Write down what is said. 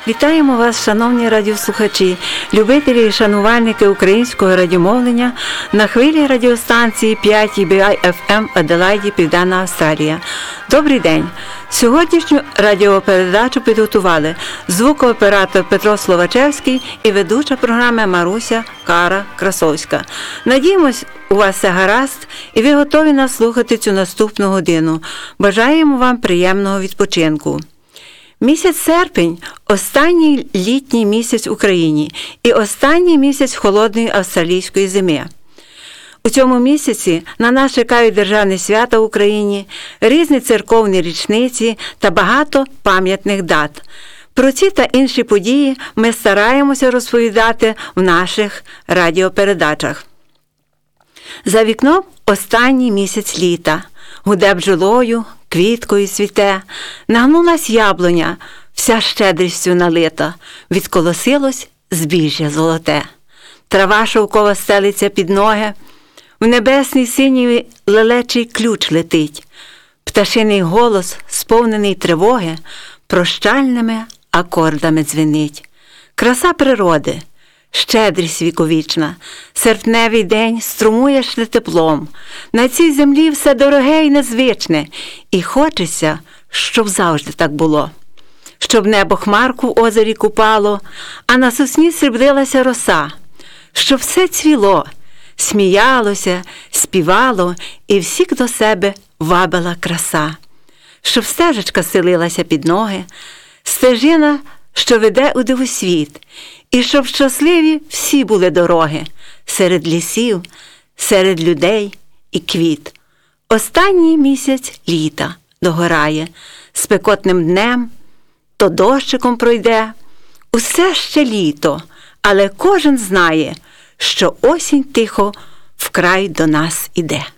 Вітаємо вас, шановні радіослухачі, любителі і шанувальники українського радіомовлення на хвилі радіостанції 5 EBI FM Аделаїді, Південна Австралія. Добрий день! Сьогоднішню радіопередачу підготували звукооператор Петро Словачевський і ведуча програми Маруся Кара-Красовська. Надіємось, у вас все гаразд і ви готові нас слухати цю наступну годину. Бажаємо вам приємного відпочинку. Місяць серпень – останній літній місяць в Україні і останній місяць холодної австралійської зими. У цьому місяці на нас чекають державні свята в Україні, різні церковні річниці та багато пам'ятних дат. Про ці та інші події ми стараємося розповідати в наших радіопередачах. За вікном останній місяць літа. Гуде бджолою, квіткою цвіте, нагнулась яблуня, вся щедрістю налита, відколосилось збіжжя золоте. Трава шовкова стелиться під ноги, в небесній синій лелечий ключ летить. Пташиний голос, сповнений тривоги, прощальними акордами дзвенить. Краса природи, щедрість віковічна, серпневий день струмує ще теплом. На цій землі все дороге й незвичне, і хочеться, щоб завжди так було. Щоб небо хмарку в озері купало, а на сосні сріблилася роса. Щоб все цвіло, сміялося, співало, і всіх до себе вабила краса. Щоб стежечка стелилася під ноги, стежина, що веде у дивосвіт, і щоб щасливі всі були дороги, серед лісів, серед людей і квіт. Останній місяць літа догорає, спекотним днем, то дощиком пройде. Усе ще літо, але кожен знає, що осінь тихо вкрай до нас іде.